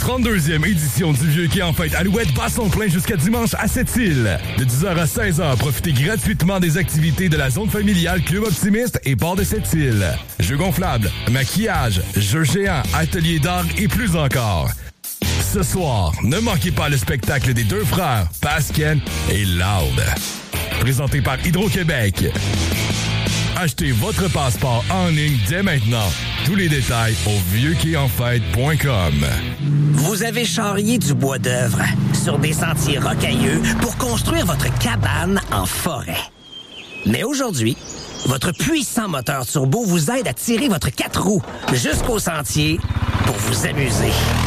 32e édition du Vieux Quai en fête Alouette bat son plein jusqu'à dimanche à Sept-Îles. De 10h à 16h, profitez gratuitement des activités de la zone familiale Club Optimiste et Port de Sept-Îles. Jeux gonflables, maquillage, jeux géants, ateliers d'art et plus encore. Ce soir, ne manquez pas le spectacle des deux frères, Pasken et Loud. Présenté par Hydro-Québec. Achetez votre passeport en ligne dès maintenant. Tous les détails au vieuxquayenfête.com. Vous avez charrié du bois d'œuvre sur des sentiers rocailleux pour construire votre cabane en forêt. Mais aujourd'hui, votre puissant moteur turbo vous aide à tirer votre 4 roues jusqu'au sentier pour vous amuser.